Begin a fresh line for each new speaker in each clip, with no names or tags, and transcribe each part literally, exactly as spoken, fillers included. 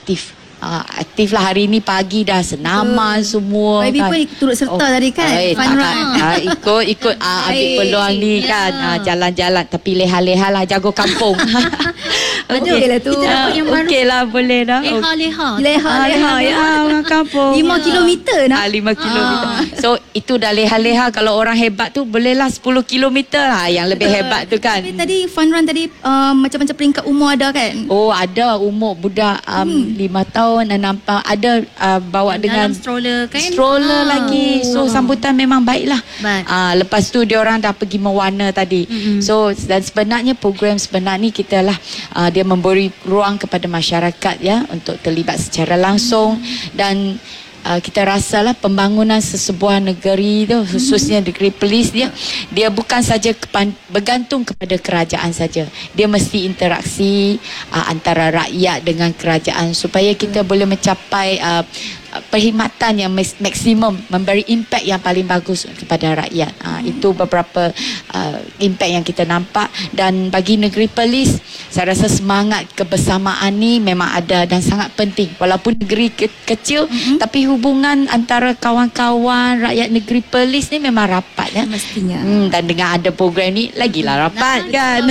aktif. Uh, aktif lah hari ni pagi dah senaman uh, semua.
Baby kan. Pun turut serta oh, tadi kan.
Eh,
fun run.
Uh, ikut ikut uh, ambil peluang ni yeah. kan uh, jalan-jalan tapi leha-leha lah jago kampung.
Okey okay lah tu.
Kita dapat yang baru. Okey lah boleh dah.
Leha-leha.
Leha-leha ya orang kampung. lima kilometer nak.
Ah, lima kilometer. Ah. So itu dah leha-leha. Kalau orang hebat tu bolehlah sepuluh kilometer lah yang lebih hebat tu kan.
Tapi tadi fun run tadi um, macam-macam peringkat umur ada kan?
Oh ada umur budak um, hmm. lima tahun enam tahun ada uh, bawa
dalam
dengan
stroller kan.
Stroller ha. lagi. So sambutan memang baiklah.
Baik.
Uh, lepas tu dia orang dah pergi mewarna tadi. Mm-hmm. So dan sebenarnya program sebenar ni kita lah uh, dia memberi ruang kepada masyarakat ya untuk terlibat secara langsung mm-hmm. dan Uh, kita rasalah pembangunan sesebuah negeri tu khususnya negeri Perlis dia dia bukan saja kepan, bergantung kepada kerajaan saja. Dia mesti interaksi uh, antara rakyat dengan kerajaan supaya kita boleh mencapai uh, perkhidmatan yang maksimum, memberi impak yang paling bagus kepada rakyat. Uh, itu beberapa uh, impak yang kita nampak dan bagi negeri Perlis saya rasa semangat kebersamaan ni memang ada dan sangat penting. Walaupun negeri ke- kecil mm-hmm. tapi hubungan antara kawan-kawan rakyat negeri Perlis ni memang rapat ya.
Mestinya.
Hmm, dan dengan ada program ni lagilah rapat nah, kan.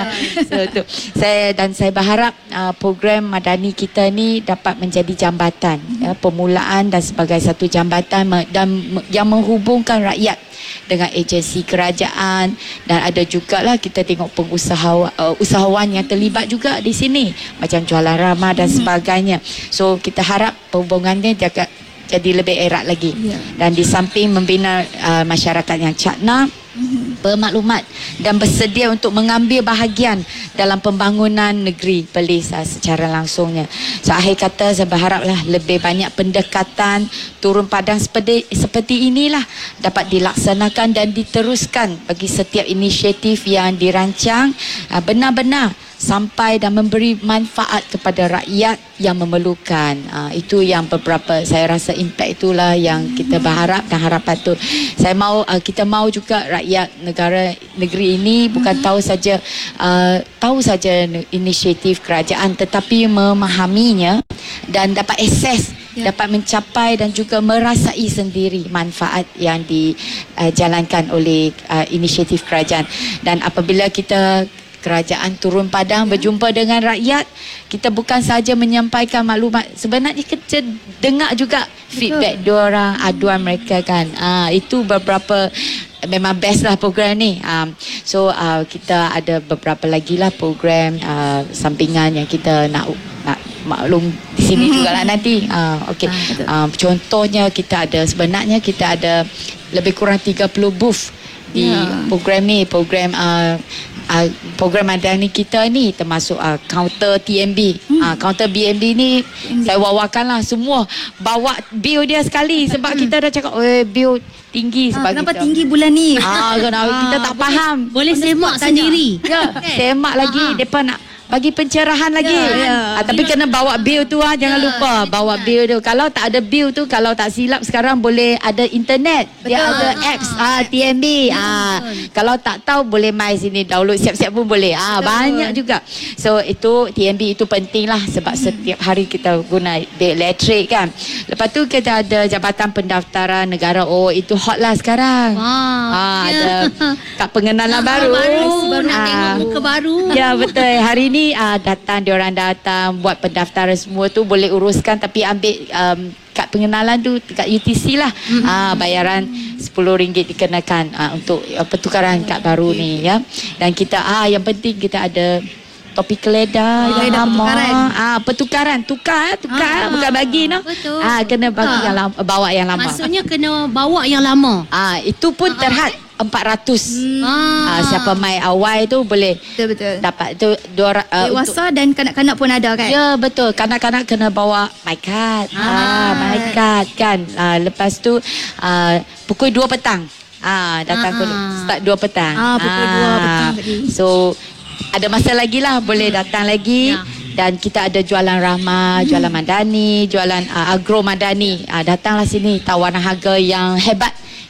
So tu saya dan saya berharap uh, program Madani kita ni dapat menjadi jambatan mm-hmm. ya, permulaan dan sebagai satu jambatan dan yang menghubungkan rakyat dengan agensi kerajaan dan ada jugalah kita tengok pengusahawan uh, usahawan yang terlibat juga di sini macam jualan ramah dan sebagainya. So kita harap hubungannya jaga jadi lebih erat lagi yeah. dan di samping membina uh, masyarakat yang cakna mm-hmm. bermaklumat dan bersedia untuk mengambil bahagian dalam pembangunan negeri Perlis uh, secara langsungnya. So akhir kata saya berharaplah lebih banyak pendekatan turun padang seperti, seperti inilah dapat dilaksanakan dan diteruskan bagi setiap inisiatif yang dirancang uh, benar-benar sampai dan memberi manfaat kepada rakyat yang memerlukan. Uh, itu yang beberapa saya rasa impak itulah yang kita berharap dan harapan tu. Saya mau uh, kita mau juga rakyat negara negeri ini bukan tahu saja uh, tahu saja inisiatif kerajaan tetapi memahaminya dan dapat akses ya. Dapat mencapai dan juga merasai sendiri manfaat yang dijalankan uh, oleh uh, inisiatif kerajaan. Dan apabila kita kerajaan turun padang ya. Berjumpa dengan rakyat, kita bukan saja menyampaikan maklumat, sebenarnya kita dengar juga feedback diorang, aduan mereka kan. Ah, itu beberapa memang best lah program ni. Um, so uh, kita ada beberapa lagi lah program uh, sampingan yang kita nak nak maklum di sini mm-hmm. jugalah nanti. Uh, Okey. Ah, um, contohnya kita ada sebenarnya kita ada lebih kurang tiga puluh booth di yeah. program ni, program uh, uh, program Madani kita ni termasuk uh, counter T M B. Hmm. Uh, counter B M B ni hmm. saya wawakan lah semua bawa bil dia sekali sebab hmm. kita dah cakap eh bil tinggi sebab
ha, kenapa
kita,
tinggi bulan ni?
Ah, kenapa ha, kita tak faham.
Boleh semak sendiri.
Ya, semak lagi depa nak bagi pencerahan lagi.
Ya, ya.
Ah, tapi kena bawa bil tu ah, jangan ya, lupa bawa bil tu. Kalau tak ada bil tu, kalau tak silap sekarang boleh ada internet. Betul. Dia ada apps ah, T M B. Ah, kalau tak tahu boleh mai sini download siap-siap pun boleh. Ah, banyak juga. So itu T M B itu penting lah sebab hmm. setiap hari kita guna bil elektrik kan. Lepas tu kita ada Jabatan Pendaftaran Negara. Oh, itu hot lah sekarang.
Wow.
Ah, ada kad pengenalan
ah,
baru.
Baru, baru nak
ah.
tengok muka baru.
Ya, betul. Hari ni uh, datang, diorang datang buat pendaftaran semua tu boleh uruskan tapi ambil um, kad pengenalan tu dekat U T C lah. Mm-hmm. Uh, bayaran sepuluh ringgit dikenakan uh, untuk uh, pertukaran kad baru ni ya. Dan kita ah uh, yang penting kita ada topi keledar
oh,
yang lama.
Pertukaran.
Ah, pertukaran, tukar, tukar ah, bukan bagi no.
Betul.
Ah, kena bagi ah. yang lama, bawa yang lama.
Maksudnya kena bawa yang lama.
Ah, itu pun ah, terhad empat ratus.
Hmm.
Ah, siapa mai awal tu boleh
betul betul.
Dapat tu dua uh,
dewasa untuk, dan kanak-kanak pun ada kan?
Ya, betul. Kanak-kanak kena bawa my card. Ah, ah my card kan. Ah, lepas tu uh, pukul dua petang. Ah, datang pukul start dua petang.
Ah, pukul ah. dua petang tadi. So
ada masa lagi lah, boleh datang lagi. Ya. Dan kita ada jualan ramah, hmm. jualan madani, jualan uh, agro madani. Uh, datanglah sini, tawaran harga yang hebat,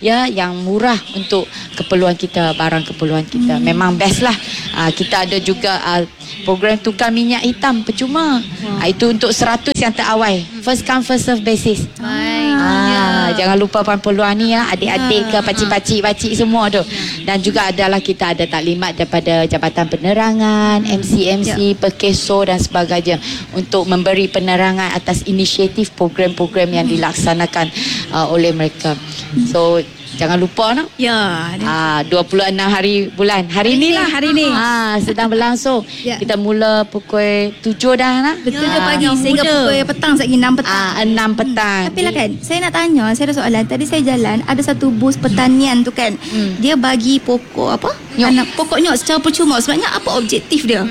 ya yang murah untuk keperluan kita, barang keperluan kita. Hmm. Memang best lah. Uh, kita ada juga uh, program tukar minyak hitam percuma. Wow. Uh, itu untuk seratus yang terawal. First come first serve basis.
Baik.
Ah, jangan lupa peluang ni ya, adik-adik ke
Ya.
pakcik-pakcik pakcik semua tu. Dan juga adalah kita ada taklimat daripada Jabatan Penerangan, M C M C, Perkeso dan sebagainya untuk memberi penerangan atas inisiatif program-program yang dilaksanakan uh, oleh mereka. So jangan lupa nak.
Ya.
Ah, dua puluh enam hari bulan. Hari ni lah.
Hari ni.
Ah, sedang berlangsung.
Ya.
Kita mula pukul tujuh dah nak.
Betul
Ya,
je pagi
yang
sehingga
muda.
pukul petang lagi enam petang.
Ah, enam petang.
Tapi lah kan, saya nak tanya, saya ada soalan. Tadi saya jalan, ada satu bus pertanian tu kan.
Hmm.
Dia bagi pokok apa?
Nyok.
Anak pokok nyok secara percuma. Sebenarnya apa objektif dia?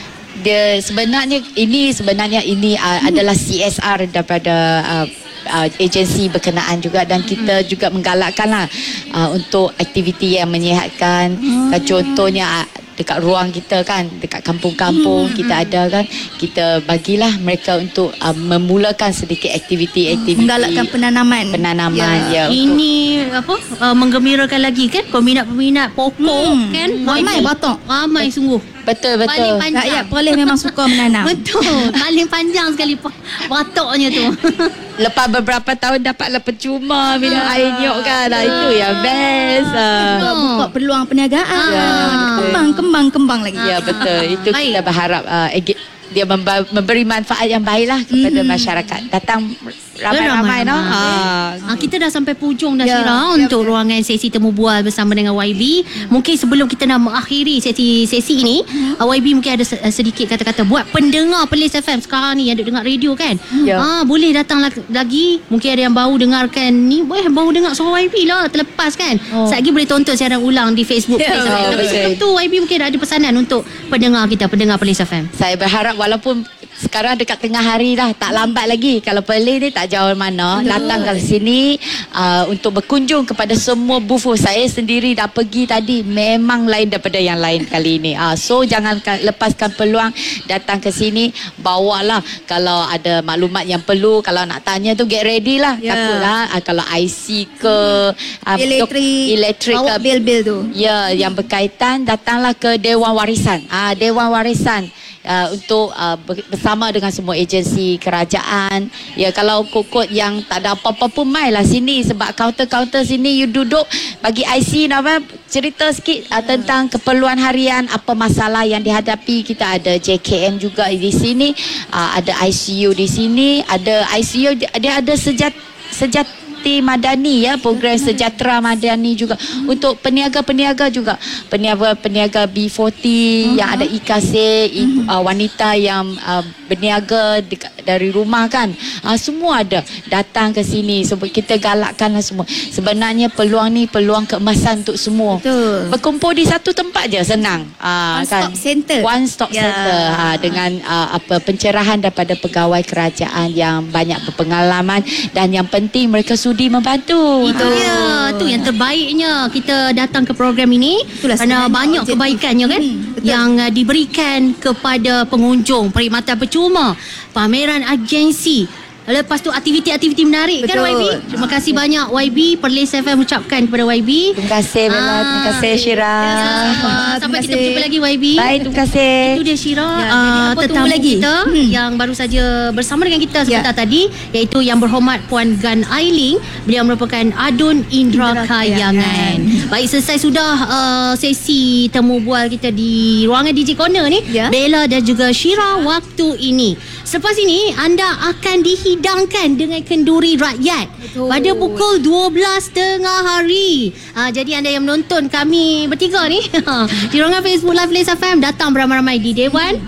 Dia sebenarnya ini sebenarnya ini uh, adalah C S R daripada uh, uh, agensi berkenaan juga dan kita juga menggalakkanlah uh, untuk aktiviti yang menyihatkan. Uh, contohnya uh, dekat ruang kita kan, dekat kampung-kampung kita ada kan, kita bagilah mereka untuk uh, memulakan sedikit aktiviti-aktiviti
Menggalakkan penanaman.
penanaman ya, untuk
Ini apa uh, menggembirakan lagi kan peminat-peminat pokok
Hmm.
kan.
Ramai
Y B.
batok.
Ramai sungguh.
betul betul.
Paling panjang.
Rakyat Perlis memang suka menanam.
Betul. Paling panjang sekali pa- batoknya tu.
Lepas beberapa tahun dapatlah percuma minum air nyok kan. Ah, itu yang best. Ah.
Juga buka peluang perniagaan.
Ya,
Kembang, kembang, kembang lagi.
Ya betul. Itu
Baik.
kita berharap uh, egi- dia memba- memberi manfaat yang baiklah kepada
Mhm.
masyarakat. Datang ramai-ramai no.
Beramai-ramai.
Ah.
Ah, kita dah sampai hujung dah
Ya,
Syira
ya,
untuk ruangan sesi temu bual bersama dengan Y B. Mungkin sebelum kita nak mengakhiri sesi sesi ini, uh, Y B mungkin ada se- sedikit kata-kata buat pendengar Perlis F M sekarang ni yang duk dengar radio kan.
Ya.
Ah, boleh datang lag- lagi. Mungkin ada yang baru dengarkan ni, boleh baru dengar suara Y B lah terlepas kan.
Oh.
Sekejap lagi boleh tonton siaran ulang di Facebook.
Ya,
Perlis F M.
oh,
Tapi
betul.
sebelum tu Y B mungkin ada pesanan untuk pendengar kita, pendengar Perlis F M.
Saya berharap walaupun sekarang dekat tengah hari dah, tak lambat lagi. Kalau Perlis ni tak jauh mana, datang ke sini uh, untuk berkunjung kepada semua bufo. Saya sendiri dah pergi tadi, memang lain daripada yang lain kali ini. Uh, so jangan ka- lepaskan peluang datang ke sini, bawalah kalau ada maklumat yang perlu. Kalau nak tanya tu get ready lah.
Ya.
Takutlah uh, kalau I C ke uh,
Elektrik.
elektrik
Bawa
ke
bil-bil tu.
ya, yang berkaitan, datanglah ke Dewan Warisan. Ah, Dewan Warisan uh, untuk uh, bersama dengan semua agensi kerajaan. Ya, kalau kokot yang tak ada apa-apa pun mailah sini, sebab kaunter-kaunter sini you duduk bagi I C apa, cerita sikit uh, tentang keperluan harian, apa masalah yang dihadapi. Kita ada J K M juga di sini, uh, ada I C U di sini, ada I C U dia ada sejat sejat Madani ya, program sejahtera madani juga untuk peniaga-peniaga juga, peniaga-peniaga B empat puluh yang ada I K A S E, i- uh, wanita yang uh, berniaga dekat, dari rumah kan, uh, semua ada datang ke sini. So kita galakkanlah semua. Sebenarnya peluang ni peluang keemasan untuk semua.
Betul.
Berkumpul di satu tempat je, senang. Uh,
One stop center.
One stop
Ya.
center. Ha, dengan uh, apa pencerahan daripada pegawai kerajaan yang banyak berpengalaman dan yang penting mereka sudi membantu.
Itu dia, tu yang terbaiknya kita datang ke program ini.
Itulah
Kerana
sebenarnya
banyak
objektif.
kebaikannya kan
Hmm, betul.
yang uh, diberikan kepada pengunjung, perkhidmatan percuma, pameran agensi. Lepas tu aktiviti-aktiviti menarik kan
Betul.
Y B. Terima kasih banyak Y B. Perlis F M ucapkan kepada Y B.
Terima kasih Bella,
Ah,
terima kasih Syira.
Ya,
Terima
sampai kita
kasih.
berjumpa lagi Y B.
Baik, terima kasih.
Itu dia Syira,
Ya, jadi
uh,
apa tunggu
tetamu
lagi?
kita
Hmm.
yang baru saja bersama dengan kita sebentar
Ya.
tadi, iaitu yang berhormat Puan Gan Ailing. Beliau merupakan Adun Indra
Indra
Kayangan.
Kayangan.
Baik, selesai sudah uh, sesi temu bual kita di ruangan D J Corner ni.
Ya.
Bella dan juga Syira waktu ini. Selepas ini anda akan dihidangkan dengan kenduri rakyat.
Betul.
Pada pukul dua belas tengah hari. Ha, jadi anda yang menonton kami bertiga ni di ruangan Facebook Live Perlis F M, datang beramai-ramai di Dewan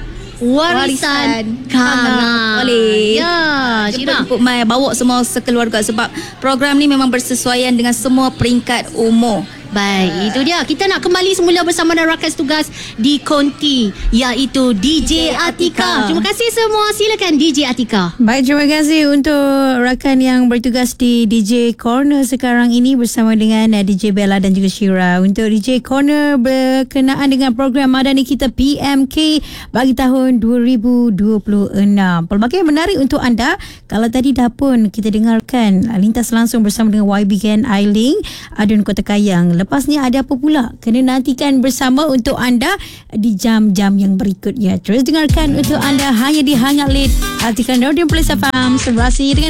Warisan
Warisan
Kangan.
Boleh.
Ya, Syira.
Jemput mai, bawa semua sekeluarga sebab program ni memang bersesuaian dengan semua peringkat umur.
Baik, itu dia. Kita nak kembali semula bersama dengan rakan tugas di Konti, iaitu D J Atika. Terima kasih semua. Silakan D J Atika.
Baik, terima kasih untuk rakan yang bertugas di D J Corner sekarang ini bersama dengan D J Bella dan juga Shira. Untuk D J Corner berkenaan dengan program Madani kita P M K bagi tahun dua ribu dua puluh enam. Pelbagai yang menarik untuk anda. Kalau tadi dah pun kita dengarkan lintas langsung bersama dengan Y B Gen Ailing, Adun Kota Kayang. Lepas ni ada apa pula? Kena nantikan bersama untuk anda di jam-jam yang berikutnya. Terus dengarkan untuk anda hanya di Hangat Lead. Artikan Radio Plus F M. Serasi dengan